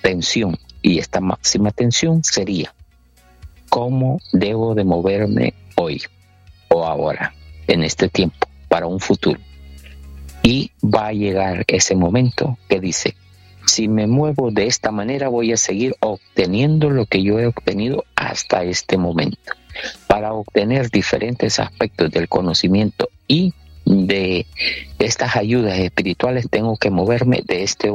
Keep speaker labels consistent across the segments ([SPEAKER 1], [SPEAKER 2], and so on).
[SPEAKER 1] tensión. Y esta máxima tensión sería: ¿cómo debo de moverme hoy o ahora, en este tiempo, para un futuro? Y va a llegar ese momento que dice: si me muevo de esta manera, voy a seguir obteniendo lo que yo he obtenido hasta este momento. Para obtener diferentes aspectos del conocimiento y de estas ayudas espirituales, tengo que moverme de esta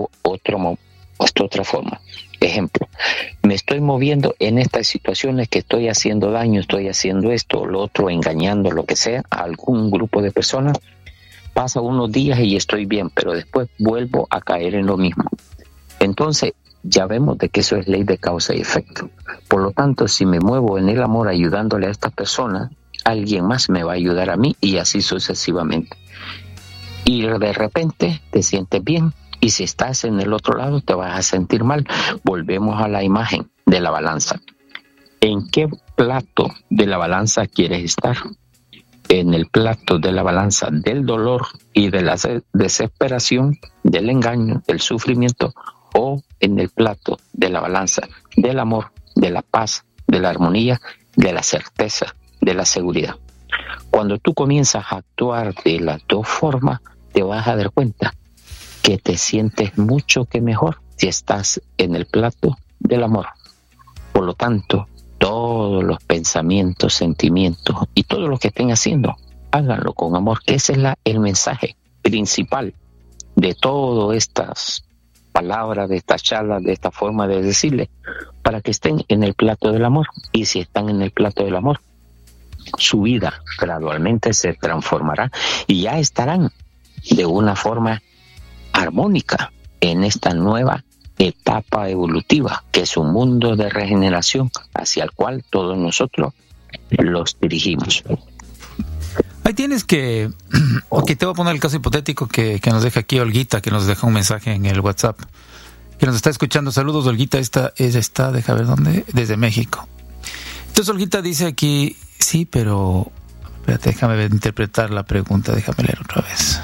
[SPEAKER 1] otra forma. Ejemplo, me estoy moviendo en estas situaciones que estoy haciendo daño, estoy haciendo esto o lo otro, engañando, lo que sea, a algún grupo de personas. Pasa unos días y estoy bien, pero después vuelvo a caer en lo mismo. Entonces, ya vemos de que eso es ley de causa y efecto. Por lo tanto, si me muevo en el amor ayudándole a esta persona, alguien más me va a ayudar a mí y así sucesivamente. Y de repente te sientes bien, y si estás en el otro lado te vas a sentir mal. Volvemos a la imagen de la balanza. ¿En qué plato de la balanza quieres estar? ¿En el plato de la balanza del dolor y de la desesperación, del engaño, del sufrimiento, o en el plato de la balanza del amor, de la paz, de la armonía, de la certeza, de la seguridad? Cuando tú comienzas a actuar de las dos formas, te vas a dar cuenta que te sientes mucho que mejor si estás en el plato del amor. Por lo tanto, todos los pensamientos, sentimientos y todo lo que estén haciendo, háganlo con amor, que ese es el mensaje principal de todas estas palabras, de estas charlas, de esta forma de decirle, para que estén en el plato del amor. Y si están en el plato del amor, su vida gradualmente se transformará y ya estarán de una forma armónica en esta nueva etapa evolutiva, que es un mundo de regeneración hacia el cual todos nosotros los dirigimos.
[SPEAKER 2] Ahí tienes que... Ok, te voy a poner el caso hipotético que nos deja aquí Olguita, que nos deja un mensaje en el WhatsApp, que nos está escuchando. Saludos, Olguita. Esta deja ver dónde, desde México. Entonces Olguita dice aquí, sí, pero... Espérate, déjame interpretar la pregunta, déjame leer otra vez.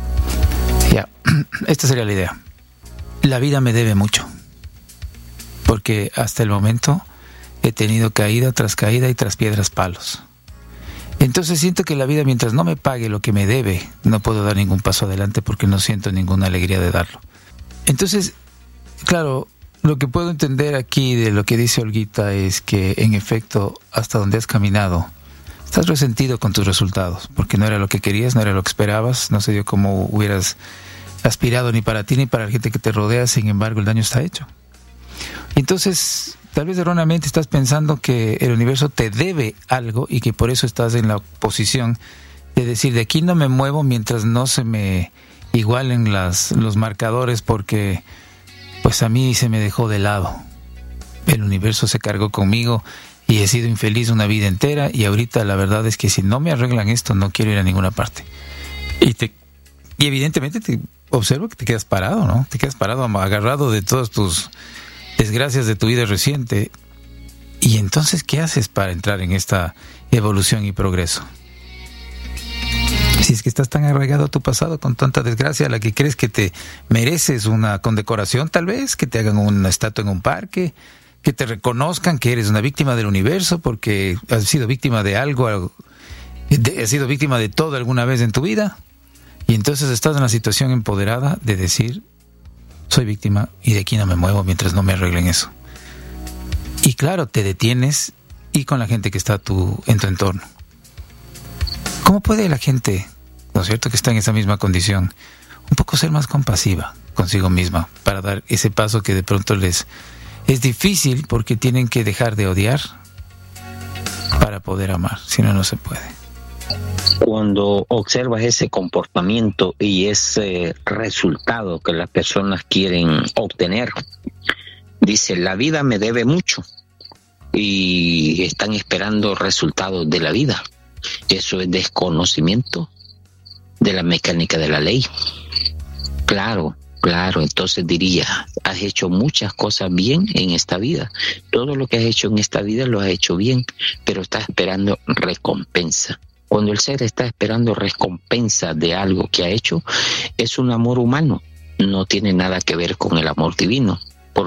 [SPEAKER 2] Ya, esta sería la idea. La vida me debe mucho, porque hasta el momento he tenido caída tras caída y tras piedras palos. Entonces siento que la vida, mientras no me pague lo que me debe, no puedo dar ningún paso adelante porque no siento ninguna alegría de darlo. Entonces, claro, lo que puedo entender aquí de lo que dice Olguita es que, en efecto, hasta donde has caminado, estás resentido con tus resultados, porque no era lo que querías, no era lo que esperabas, no se dio como hubieras aspirado ni para ti ni para la gente que te rodea. Sin embargo, el daño está hecho. Entonces, tal vez erróneamente estás pensando que el universo te debe algo y que por eso estás en la posición de decir: de aquí no me muevo mientras no se me igualen los marcadores, porque pues a mí se me dejó de lado. El universo se cargó conmigo y he sido infeliz una vida entera, y ahorita la verdad es que si no me arreglan esto, no quiero ir a ninguna parte. Y evidentemente te observo que te quedas parado, ¿no? Te quedas parado, agarrado de todas tus desgracias de tu vida reciente. Y entonces, ¿qué haces para entrar en esta evolución y progreso? Si es que estás tan arraigado a tu pasado, con tanta desgracia, a la que crees que te mereces una condecoración, tal vez, que te hagan una estatua en un parque, que te reconozcan que eres una víctima del universo porque has sido víctima de algo, has sido víctima de todo alguna vez en tu vida. Y entonces estás en la situación empoderada de decir: soy víctima y de aquí no me muevo mientras no me arreglen eso. Y claro, te detienes y con la gente que está en tu entorno. ¿Cómo puede la gente, ¿no es cierto?, que está en esa misma condición, un poco ser más compasiva consigo misma para dar ese paso que de pronto les es difícil, porque tienen que dejar de odiar para poder amar? Si no, no se puede.
[SPEAKER 1] Cuando observas ese comportamiento y ese resultado que las personas quieren obtener, dice: la vida me debe mucho, y están esperando resultados de la vida. Eso es desconocimiento de la mecánica de la ley. Claro, entonces diría: has hecho muchas cosas bien en esta vida. Todo lo que has hecho en esta vida lo has hecho bien, pero estás esperando recompensa. Cuando el ser está esperando recompensa de algo que ha hecho, es un amor humano, no tiene nada que ver con el amor divino.